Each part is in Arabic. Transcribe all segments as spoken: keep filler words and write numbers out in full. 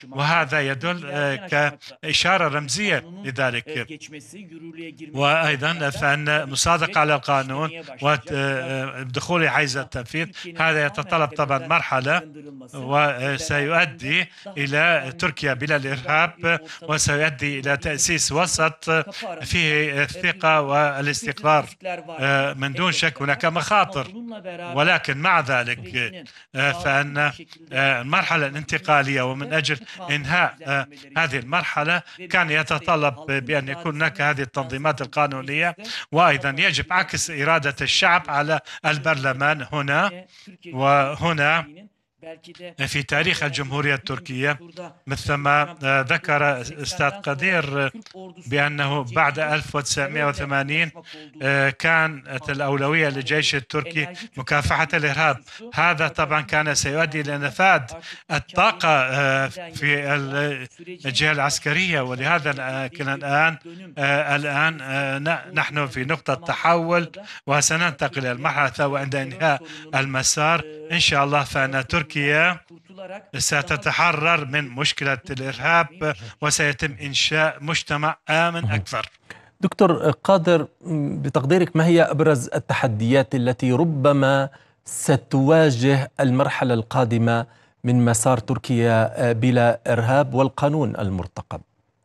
وهذا يدل كإشارة رمزية لذلك. وأيضا فإن المصادقة على القانون ودخول حيز التنفيذ هذا يتطلب طبعا مرحلة، وسيؤدي إلى تركيا بلا الإرهاب، وسيؤدي إلى تأسيس وسط فيه الثقة والاستقرار. من دون شك هناك مخاطر، ولكن مع ذلك فإن المرحلة الانتقالية ومن أجل إنهاء هذه المرحلة كان يتطلب بأن يكون هناك هذه التنظيمات القانونية، وأيضا يجب عكس إرادة الشعب على البرلمان هنا وهنا في تاريخ الجمهورية التركية. مثل ما ذكر أستاذ قدير بأنه بعد ألف وتسعمئة وثمانين كانت الأولوية للجيش التركي مكافحة الإرهاب. هذا طبعا كان سيؤدي إلى نفاذ الطاقة في الجهة العسكرية، ولهذا الآن الآن نحن في نقطة تحول، وسننتقل إلى المرحلة وعند إنهاء المسار إن شاء الله فإن تركيا ستتحرر من مشكلة الإرهاب وسيتم إنشاء مجتمع آمن أكثر. دكتور قادر، بتقديرك ما هي أبرز التحديات التي ربما ستواجه المرحلة القادمة من مسار تركيا بلا إرهاب والقانون المرتقب؟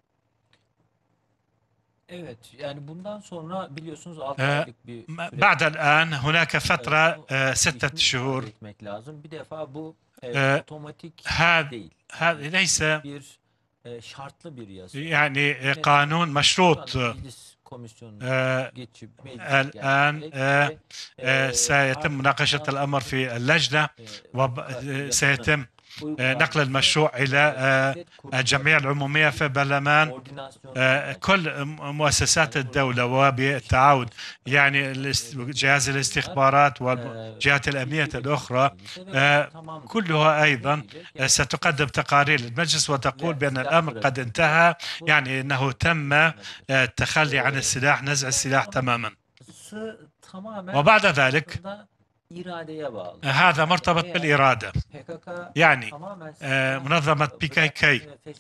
Evet, yani bundan sonra biliyorsunuz altı آه aylık bir بعد الآن هناك فترة آه ستة شهور. etmek lazım. Bir defa bu آه otomatik هذا değil. هذا ليس bir e, şartlı bir yasa. يعني قانون مشروط. Meclis komisyonu آه geçip الآن آه آه سيتم مناقشة الأمر في اللجنة، وسيتم نقل المشروع إلى الجمعية العمومية في البرلمان. كل مؤسسات الدولة وبالتعاون يعني جهاز الاستخبارات والجهات الأمنية الأخرى كلها أيضا ستقدم تقارير للمجلس وتقول بأن الأمر قد انتهى، يعني أنه تم التخلي عن السلاح، نزع السلاح تماما. وبعد ذلك هذا مرتبط بالإرادة، يعني منظمة بي كي كي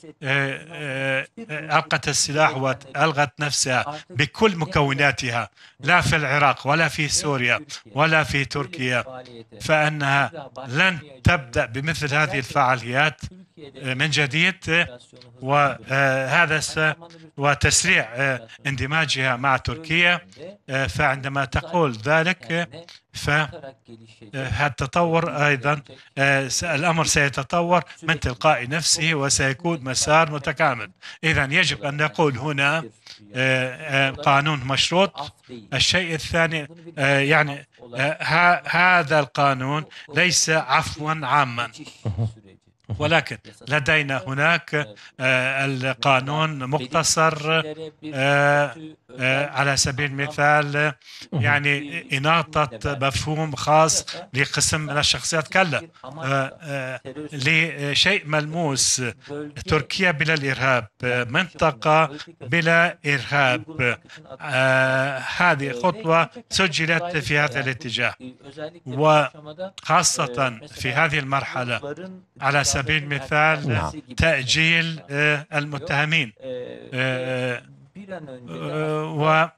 ألقت السلاح وألغت نفسها بكل مكوناتها، لا في العراق ولا في سوريا ولا في تركيا، فإنها لن تبدأ بمثل هذه الفعاليات من جديد، وهذا وتسريع اندماجها مع تركيا. فعندما تقول ذلك فالتطور أيضا الأمر سيتطور من تلقاء نفسه وسيكون مسار متكامل. إذن يجب أن نقول هنا قانون مشروط. الشيء الثاني يعني هذا القانون ليس عفوا عاما، ولكن لدينا هناك القانون مقتصر على سبيل المثال، يعني إناطة مفهوم خاص لقسم من الشخصيات. كلا لشيء ملموس، تركيا بلا الإرهاب، منطقة بلا إرهاب. هذه خطوة سجلت في هذا الاتجاه، وخاصة في هذه المرحلة على سبيل المثال تأجيل المتهمين و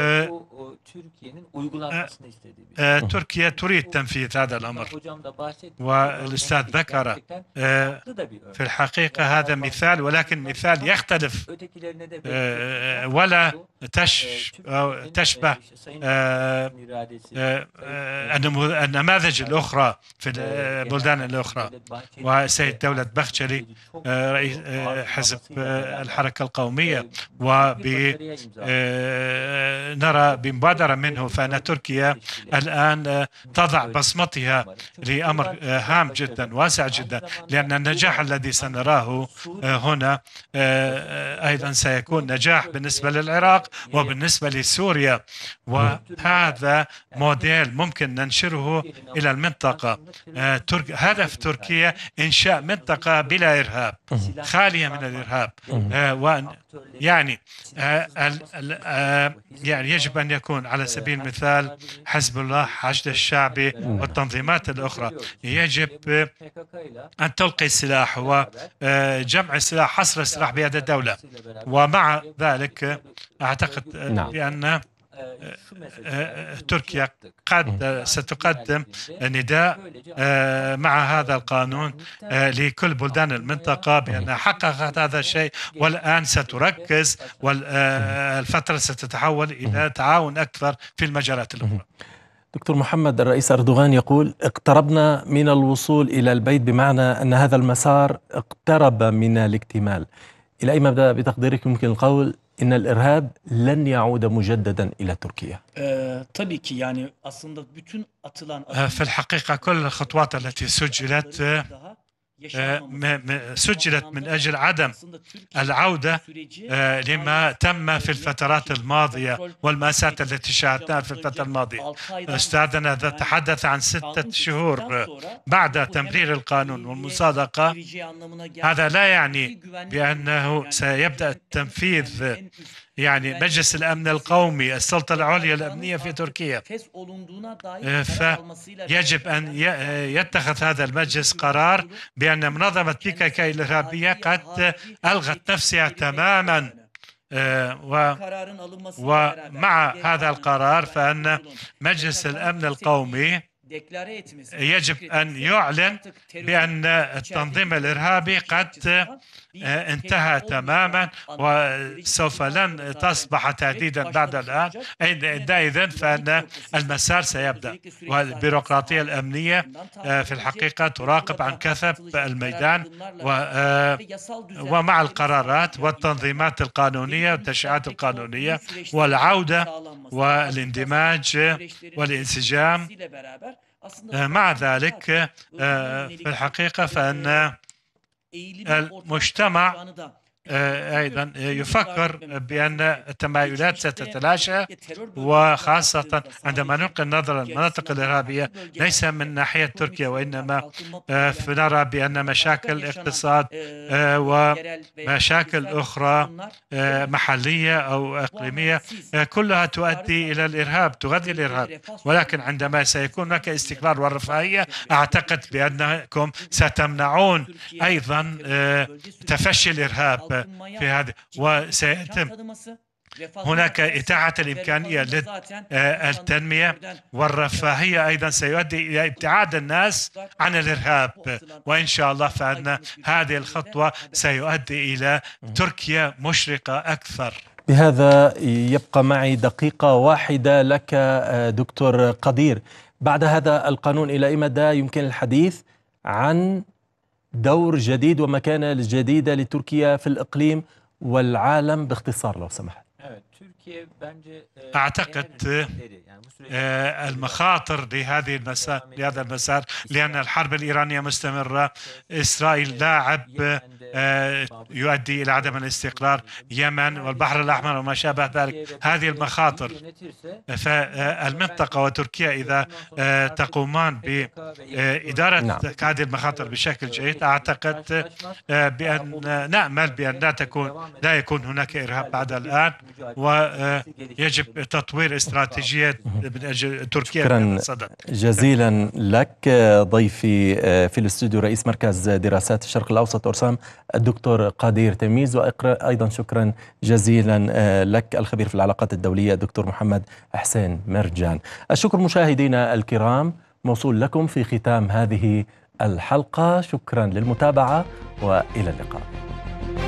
تركيا تريد تنفيذ هذا الأمر، والأستاذ ذكر في الحقيقة هذا مثال، ولكن مثال يختلف ولا تشبه النماذج الأخرى في البلدان الأخرى. وسيد دولة بخشلي رئيس حزب الحركة القومية، ونرى بمبادرة منه فإن تركيا الآن تضع بصمتها لأمر هام جدا واسع جدا، لأن النجاح الذي سنراه هنا أيضا سيكون نجاح بالنسبة للعراق وبالنسبة لسوريا، وهذا موديل ممكن ننشره إلى المنطقة. هدف تركيا إنشاء منطقة بلا إرهاب، خالية من الإرهاب. يعني يعني يجب أن يكون القانون، على سبيل المثال حزب الله، حشد الشعبي والتنظيمات الأخرى، يجب أن تلقي السلاح وجمع السلاح، حصر السلاح بيد الدولة. ومع ذلك أعتقد بأن تركيا قد ستقدم نداء مع هذا القانون لكل بلدان المنطقة بأنها حققت هذا الشيء، والآن ستركز والفترة ستتحول إلى تعاون أكثر في المجالات الأخرى. دكتور محمد، الرئيس أردوغان يقول اقتربنا من الوصول إلى البيت، بمعنى أن هذا المسار اقترب من الاكتمال. إلى أي مدى بتقديرك يمكن القول إن الإرهاب لن يعود مجددا إلى تركيا؟ في الحقيقة كل الخطوات التي سجلت سجلت من أجل عدم العودة لما تم في الفترات الماضية والمأساة التي شاهدناها في الفترة الماضية. أستاذنا تحدث عن ستة شهور بعد تمرير القانون والمصادقة. هذا لا يعني بأنه سيبدأ التنفيذ، يعني مجلس الأمن القومي، السلطة العليا الأمنية في تركيا، فيجب أن يتخذ هذا المجلس قرار بأن منظمة بي كي كي الإرهابية قد ألغت نفسها تماما. ومع هذا القرار فإن مجلس الأمن القومي يجب أن يعلن بأن التنظيم الإرهابي قد انتهى تماما وسوف لن تصبح تهديدا بعد الآن. عندئذ فإن المسار سيبدأ، والبيروقراطية الأمنية في الحقيقة تراقب عن كثب الميدان، ومع القرارات والتنظيمات القانونية والتشريعات القانونية والعودة والاندماج والانسجام. مع ذلك في الحقيقة فإن المجتمع أيضا يفكر بأن التمايلات ستتلاشى، وخاصة عندما نلقي النظر المناطق الإرهابية ليس من ناحية تركيا، وإنما نرى بأن مشاكل اقتصاد ومشاكل أخرى محلية أو إقليمية كلها تؤدي إلى الإرهاب، تغذي الإرهاب. ولكن عندما سيكون هناك استقرار ورفاهية أعتقد بأنكم ستمنعون أيضا تفشي الإرهاب في هذا، وسيتم هناك إتاحة الإمكانية للتنمية والرفاهية. أيضا سيؤدي إلى ابتعاد الناس عن الإرهاب، وإن شاء الله فإن هذه الخطوة سيؤدي إلى تركيا مشرقة أكثر. بهذا يبقى معي دقيقة واحدة لك دكتور قدير. بعد هذا القانون إلى أي مدى يمكن الحديث عن دور جديد ومكانة جديدة لتركيا في الإقليم والعالم باختصار لو سمحت؟ أعتقد المخاطر لهذه المسار لهذا المسار لأن الحرب الإيرانية مستمرة، إسرائيل لاعب يؤدي إلى عدم الاستقرار، يمن والبحر الأحمر وما شابه ذلك. هذه المخاطر فالمنطقة وتركيا إذا تقومان بإدارة نعم. هذه المخاطر بشكل جيد، أعتقد بأن نأمل بأن لا تكون لا يكون هناك إرهاب بعد الآن، ويجب تطوير استراتيجية من أجل تركيا. شكرا جزيلا لك ضيفي في الاستوديو رئيس مركز دراسات الشرق الأوسط أورسام الدكتور قدير تميز، وأيضا شكرا جزيلا لك الخبير في العلاقات الدولية الدكتور محمد حسين مرجان. الشكر مشاهدينا الكرام موصول لكم في ختام هذه الحلقة. شكرا للمتابعة وإلى اللقاء.